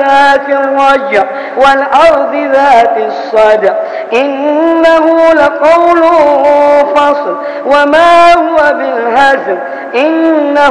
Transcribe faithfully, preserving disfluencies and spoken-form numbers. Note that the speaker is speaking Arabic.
ذات الرجع والأرض ذات الصدع إنه لقول فصل وما هو بالهزل إنهم